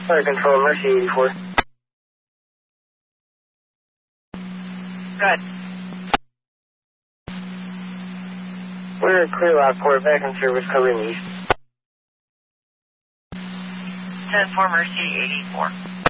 Fire Control, Mercy 84. Good. We're at Clear Lockport, back in service, covering east. 10-4 Mercy 84.